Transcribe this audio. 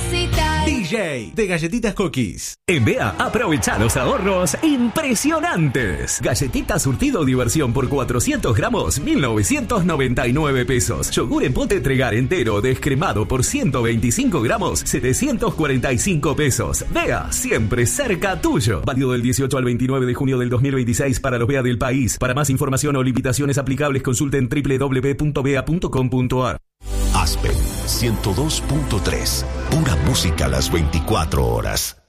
DJ de Galletitas Cookies. En Bea, aprovecha los ahorros impresionantes. Galletitas surtido diversión por 400 gramos, 1.999 pesos. Yogur en pote Tregar entero descremado por 125 gramos, 745 pesos. Bea, siempre cerca tuyo. Válido del 18 al 29 de junio del 2026 para los Bea del país. Para más información o limitaciones aplicables, consulten www.bea.com.ar. Aspen 102.3. Pura música a las 24 horas.